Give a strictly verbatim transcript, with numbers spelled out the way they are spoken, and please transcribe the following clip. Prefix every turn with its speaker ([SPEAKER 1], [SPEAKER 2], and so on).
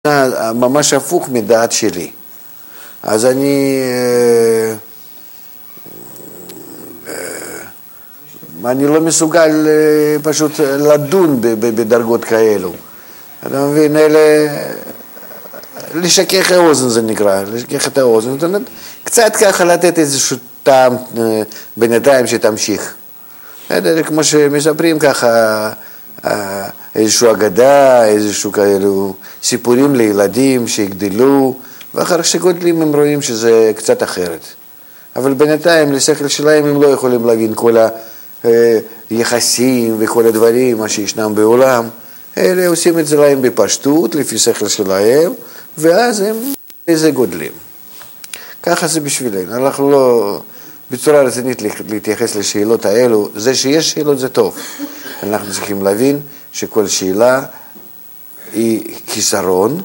[SPEAKER 1] ממש הפוך מדעת שלי. אז אני אני לא מסוגל פשוט לדון בדרגות כאלו. אתה מבין, אלה לשכך האוזן זה נקרא, לשכך את האוזן, קצת ככה לתת איזשהו טעם בינתיים שתמשיך. כמו שמספרים ככה איזשהו אגדה, איזשהו כאלו סיפורים לילדים שיגדלו, ואחר שגודלים הם רואים שזה קצת אחרת. אבל בינתיים לשכל שלהם הם לא יכולים להבין כל היחסים וכל הדברים מה שישנם בעולם. אלה עושים את זה להם בפשטות, לפי שכל שלהם, ואז הם איזה גודלים. ככה זה בשבילנו. אנחנו לא בצורה רצינית להתייחס לשאלות האלו. זה שיש שאלות זה טוב. אנחנו צריכים להבין שכל שאלה היא חיסרון,